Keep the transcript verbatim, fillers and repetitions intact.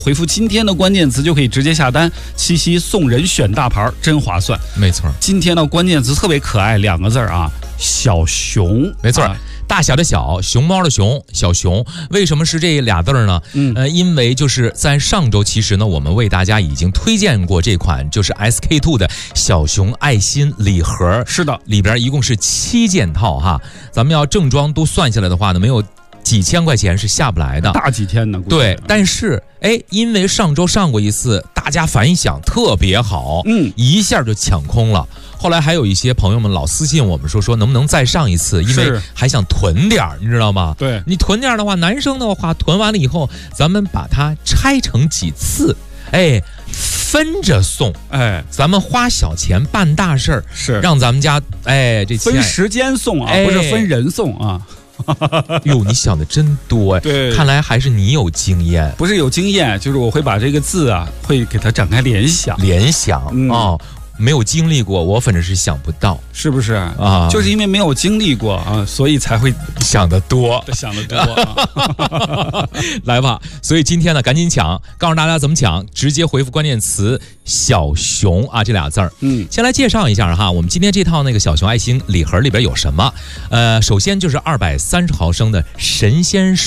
回复今天的关键词就可以直接下单，七夕送人选大牌，真划算。 没错， 今天的关键词特别可爱，两个字啊，小熊。 没错。 啊大小的小，熊猫的熊，小熊，为什么是这俩字呢？ 嗯， 呃，因为就是在上周，其实呢，我们为大家已经推荐过这款，就是 S K two 的小熊爱心礼盒。 是的， 里边一共是七件套哈，咱们要正装都算下来的话呢，没有几千块钱是下不来的， 大几天呢？ 对，但是哎，因为上周上过一次，大家反响特别好， 嗯， 一下就抢空了。后来还有一些朋友们老私信我们说说能不能再上一次，因为还想囤点儿，你知道吗？ 对， 你囤点儿的话，男生的话囤完了以后，咱们把它拆成几次，哎，分着送， 哎， 咱们花小钱办大事儿， 是让咱们家哎这分时间送啊， 哎、 不是分人送啊。 哟，你想的真多哎！ 对， 看来还是你有经验。 不是有经验，就是我会把这个字啊，会给它展开联想。 联想、 嗯、 哦，没有经历过，我反正是想不到， 是不是啊？ 就是因为没有经历过啊，所以才会想得多， 想得多、啊。 来吧，所以今天呢，赶紧抢，告诉大家怎么抢，直接回复关键词“小熊”啊这俩字儿。 嗯， 先来介绍一下哈，我们今天这套那个小熊爱心礼盒里边有什么？呃，首先就是二百三十毫升的神仙水。